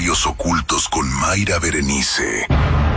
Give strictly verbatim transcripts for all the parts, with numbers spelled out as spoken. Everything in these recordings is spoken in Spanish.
Misterios Ocultos con Mayra Berenice.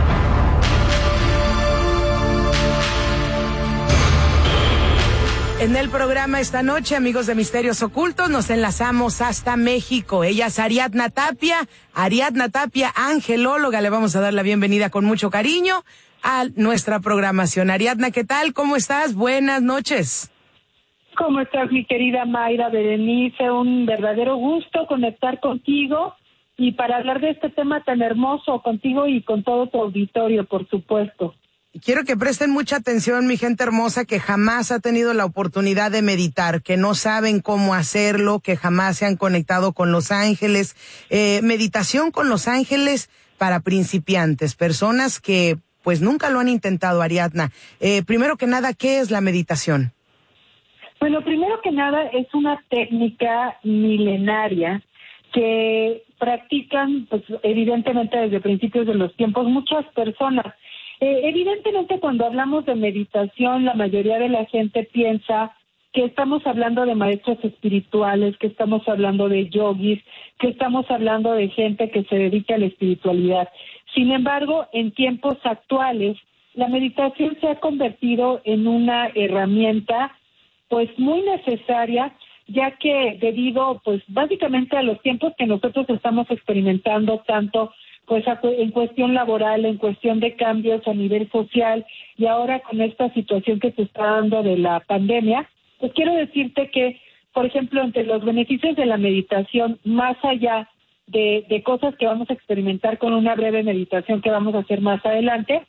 En el programa esta noche, amigos de Misterios Ocultos, nos enlazamos hasta México. Ella es Ariadna Tapia, Ariadna Tapia, angelóloga. Le vamos a dar la bienvenida con mucho cariño a nuestra programación. Ariadna, ¿qué tal? ¿Cómo estás? Buenas noches. ¿Cómo estás, mi querida Mayra Berenice? Un verdadero gusto conectar contigo y para hablar de este tema tan hermoso contigo y con todo tu auditorio, por supuesto. Quiero que presten mucha atención, mi gente hermosa, que jamás ha tenido la oportunidad de meditar, que no saben cómo hacerlo, que jamás se han conectado con los ángeles. Eh, meditación con los ángeles para principiantes, personas que pues nunca lo han intentado, Ariadna. Eh, primero que nada, ¿qué es la meditación? Bueno, primero que nada es una técnica milenaria que practican, pues evidentemente desde principios de los tiempos, muchas personas. Eh, evidentemente cuando hablamos de meditación, la mayoría de la gente piensa que estamos hablando de maestros espirituales, que estamos hablando de yogis, que estamos hablando de gente que se dedica a la espiritualidad. Sin embargo, en tiempos actuales, la meditación se ha convertido en una herramienta pues muy necesaria, ya que debido pues básicamente a los tiempos que nosotros estamos experimentando tanto pues en cuestión laboral, en cuestión de cambios a nivel social y ahora con esta situación que se está dando de la pandemia, pues quiero decirte que, por ejemplo, entre los beneficios de la meditación, más allá de, de cosas que vamos a experimentar con una breve meditación que vamos a hacer más adelante,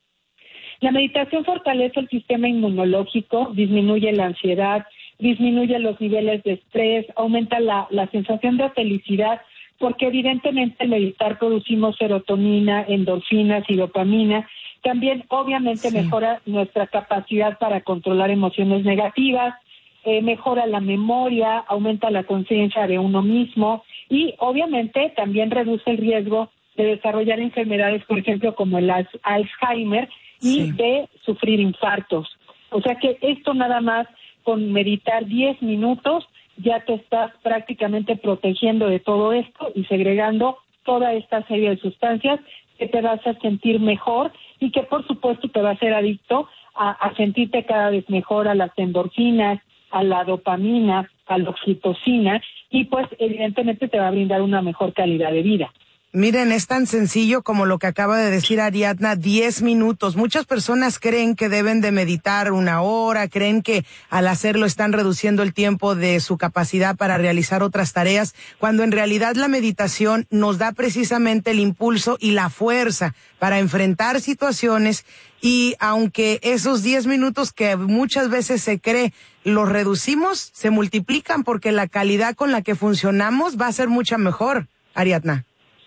la meditación fortalece el sistema inmunológico, disminuye la ansiedad, disminuye los niveles de estrés, aumenta la, la sensación de felicidad, porque evidentemente al meditar producimos serotonina, endorfinas y dopamina. También obviamente sí. Mejora nuestra capacidad para controlar emociones negativas, eh, mejora la memoria, aumenta la conciencia de uno mismo y obviamente también reduce el riesgo de desarrollar enfermedades, por ejemplo, como el Alzheimer, y sí. de sufrir infartos. O sea que esto nada más con meditar diez minutos ya te estás prácticamente protegiendo de todo esto y segregando toda esta serie de sustancias que te vas a sentir mejor y que por supuesto te va a hacer adicto a, a sentirte cada vez mejor a las endorfinas, a la dopamina, a la oxitocina y pues evidentemente te va a brindar una mejor calidad de vida. Miren, es tan sencillo como lo que acaba de decir Ariadna, diez minutos. Muchas personas creen que deben de meditar una hora, creen que al hacerlo están reduciendo el tiempo de su capacidad para realizar otras tareas, cuando en realidad la meditación nos da precisamente el impulso y la fuerza para enfrentar situaciones y aunque esos diez minutos que muchas veces se cree los reducimos, se multiplican porque la calidad con la que funcionamos va a ser mucha mejor, Ariadna.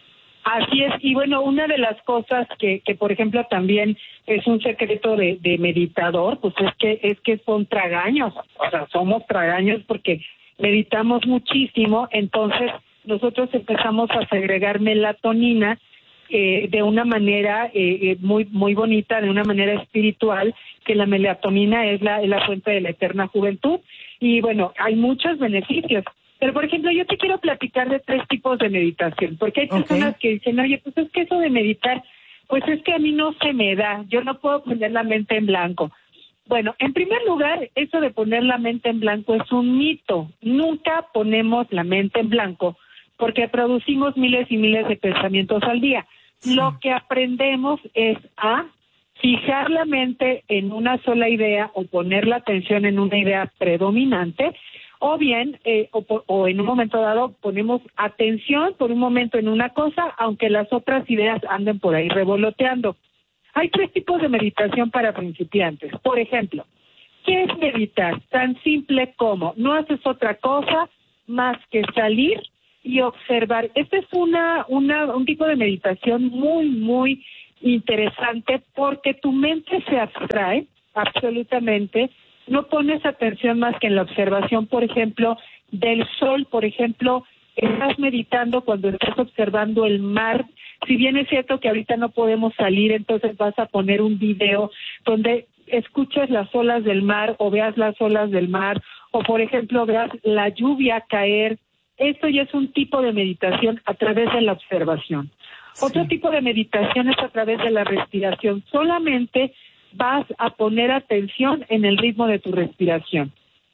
Así es, y bueno, una de las cosas que, que por ejemplo, también es un secreto de, de meditador, pues es que es que son tragaños, o sea, somos tragaños porque meditamos muchísimo, entonces nosotros empezamos a segregar melatonina eh, de una manera eh, muy muy bonita, de una manera espiritual, que la melatonina es la, es la fuente de la eterna juventud, y bueno, hay muchos beneficios. Pero, por ejemplo, yo te quiero platicar de tres tipos de meditación, porque hay personas okay. que dicen, oye, pues es que eso de meditar, pues es que a mí no se me da, yo no puedo poner la mente en blanco. Bueno, en primer lugar, eso de poner la mente en blanco es un mito. Nunca ponemos la mente en blanco porque producimos miles y miles de pensamientos al día. Sí. Lo que aprendemos es a fijar la mente en una sola idea o poner la atención en una idea predominante, o bien, eh, o, o en un momento dado, ponemos atención por un momento en una cosa, aunque las otras ideas anden por ahí revoloteando. Hay tres tipos de meditación para principiantes. Por ejemplo, ¿qué es meditar? Tan simple como no haces otra cosa más que salir y observar. Este es una, una, un tipo de meditación muy, muy interesante porque tu mente se abstrae absolutamente. No pones atención más que en la observación, por ejemplo, del sol, por ejemplo, estás meditando cuando estás observando el mar. Si bien es cierto que ahorita no podemos salir, entonces vas a poner un video donde escuches las olas del mar o veas las olas del mar, o por ejemplo veas la lluvia caer Esto ya es un tipo de meditación a través de la observación. Sí. Otro tipo de meditación es a través de la respiración. Solamente vas a poner atención en el ritmo de tu respiración.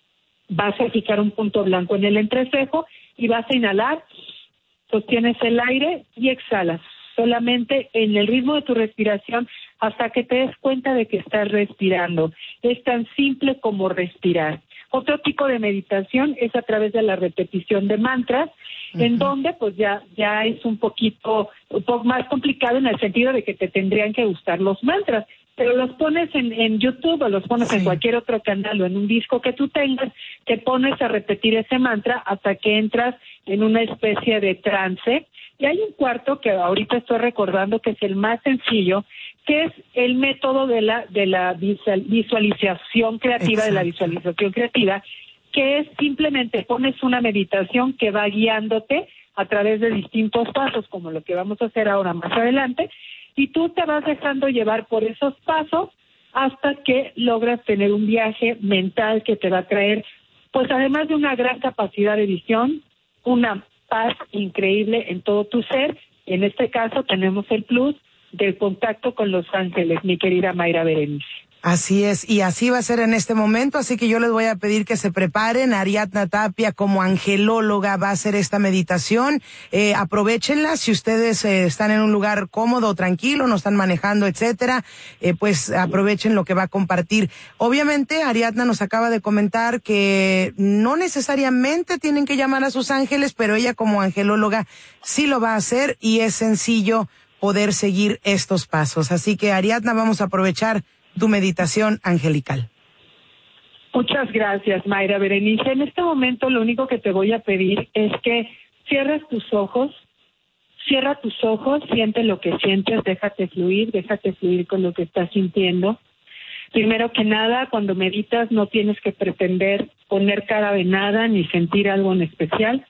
Vas a fijar un punto blanco en el entrecejo y vas a inhalar, sostienes el aire y exhalas. Solamente en el ritmo de tu respiración hasta que te des cuenta de que estás respirando. Es tan simple como respirar. Otro tipo de meditación es a través de la repetición de mantras, uh-huh. en donde pues ya ya es un poquito un poco más complicado en el sentido de que te tendrían que gustar los mantras, pero los pones en, en YouTube o los pones sí. en cualquier otro canal o en un disco que tú tengas, te pones a repetir ese mantra hasta que entras en una especie de trance. Y hay un cuarto que ahorita estoy recordando que es el más sencillo, que es el método de la de la visualización creativa, Exacto. de la visualización creativa, que es simplemente pones una meditación que va guiándote a través de distintos pasos, como lo que vamos a hacer ahora más adelante, y tú te vas dejando llevar por esos pasos hasta que logras tener un viaje mental que te va a traer, pues además de una gran capacidad de visión, una paz increíble en todo tu ser. En este caso tenemos el plus del contacto con los ángeles, mi querida Mayra Berenice. Así es, y así va a ser en este momento, así que yo les voy a pedir que se preparen. Ariadna Tapia, como angelóloga, va a hacer esta meditación. Eh, aprovechenla si ustedes eh, están en un lugar cómodo, tranquilo, no están manejando, etcétera, eh, pues aprovechen lo que va a compartir. Obviamente, Ariadna nos acaba de comentar que no necesariamente tienen que llamar a sus ángeles, pero ella como angelóloga sí lo va a hacer y es sencillo poder seguir estos pasos. Así que, Ariadna, vamos a aprovechar tu meditación angelical. Muchas gracias, Mayra Berenice. En este momento lo único que te voy a pedir es que cierres tus ojos, cierra tus ojos, siente lo que sientes, déjate fluir, déjate fluir con lo que estás sintiendo. Primero que nada, cuando meditas no tienes que pretender poner cara de nada ni sentir algo en especial.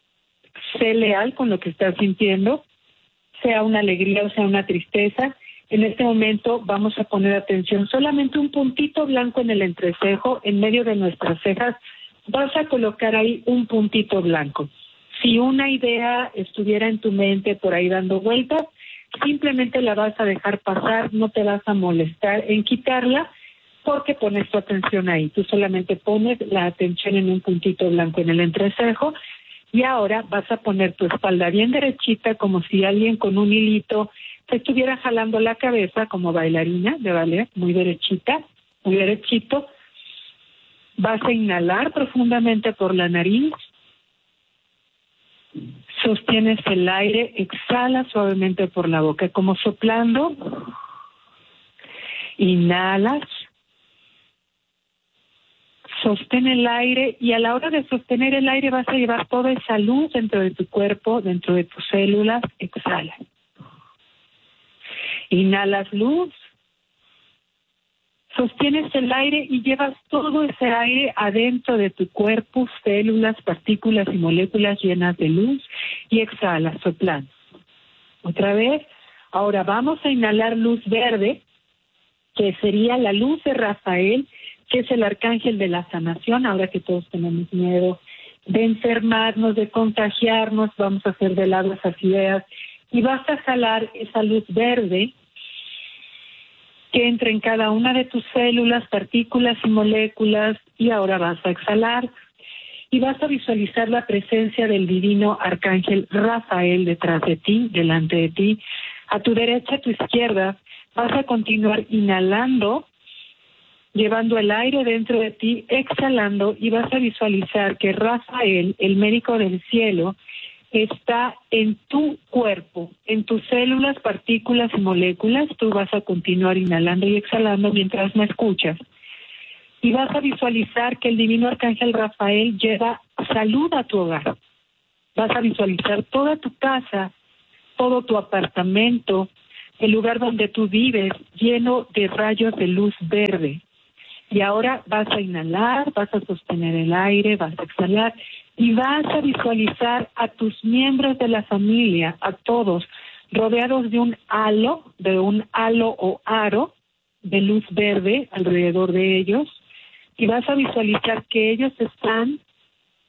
Sé leal con lo que estás sintiendo, sea una alegría o sea una tristeza. En este momento vamos a poner atención, solamente un puntito blanco en el entrecejo, en medio de nuestras cejas, vas a colocar ahí un puntito blanco. Si una idea estuviera en tu mente por ahí dando vueltas, simplemente la vas a dejar pasar, no te vas a molestar en quitarla, porque pones tu atención ahí. Tú solamente pones la atención en un puntito blanco en el entrecejo, y ahora vas a poner tu espalda bien derechita, como si alguien con un hilito te estuviera jalando la cabeza como bailarina de ballet, muy derechita, muy derechito. Vas a inhalar profundamente por la nariz, sostienes el aire, exhala suavemente por la boca, como soplando, inhalas, sostén el aire y a la hora de sostener el aire vas a llevar toda esa luz dentro de tu cuerpo, dentro de tus células, exhala. Inhalas luz, sostienes el aire y llevas todo ese aire adentro de tu cuerpo, células, partículas y moléculas llenas de luz, y exhalas, soplando. Otra vez, ahora vamos a inhalar luz verde, que sería la luz de Rafael, que es el arcángel de la sanación. Ahora que todos tenemos miedo de enfermarnos, de contagiarnos, vamos a hacer de lado esas ideas, y vas a jalar esa luz verde que entra en cada una de tus células, partículas y moléculas, y ahora vas a exhalar y vas a visualizar la presencia del divino arcángel Rafael detrás de ti, delante de ti, a tu derecha, a tu izquierda. Vas a continuar inhalando, llevando el aire dentro de ti, exhalando, y vas a visualizar que Rafael, el médico del cielo, está en tu cuerpo, en tus células, partículas y moléculas. Tú vas a continuar inhalando y exhalando mientras me escuchas. Y vas a visualizar que el divino arcángel Rafael lleva salud a tu hogar. Vas a visualizar toda tu casa, todo tu apartamento, el lugar donde tú vives, lleno de rayos de luz verde. Y ahora vas a inhalar, vas a sostener el aire, vas a exhalar y vas a visualizar a tus miembros de la familia, a todos, rodeados de un halo, de un halo o aro de luz verde alrededor de ellos, y vas a visualizar que ellos están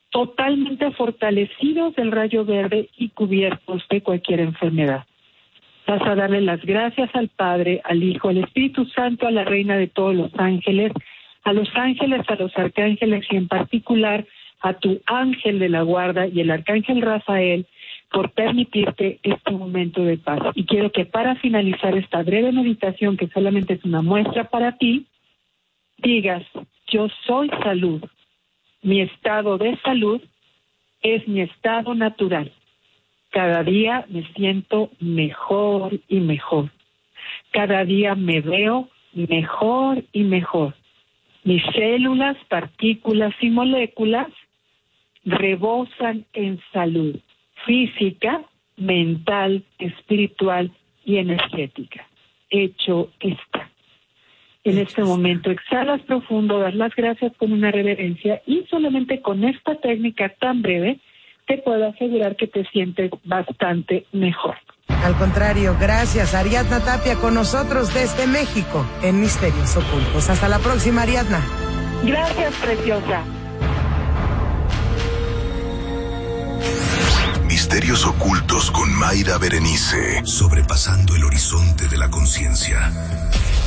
totalmente fortalecidos del rayo verde y cubiertos de cualquier enfermedad. Vas a darle las gracias al Padre, al Hijo, al Espíritu Santo, a la Reina de todos los ángeles, a los ángeles, a los arcángeles y en particular a tu ángel de la guarda y el arcángel Rafael por permitirte este momento de paz. Y quiero que para finalizar esta breve meditación, que solamente es una muestra para ti, digas, yo soy salud. Mi estado de salud es mi estado natural. Cada día me siento mejor y mejor. Cada día me veo mejor y mejor. Mis células, partículas y moléculas rebosan en salud física, mental, espiritual y energética. Hecho está. En este momento exhalas profundo, das las gracias con una reverencia y solamente con esta técnica tan breve te puedo asegurar que te sientes bastante mejor. Al contrario, gracias. Ariadna Tapia con nosotros desde México en Misterios Ocultos. Hasta la próxima, Ariadna. Gracias, preciosa. Misterios Ocultos con Mayra Berenice. Sobrepasando el horizonte de la conciencia.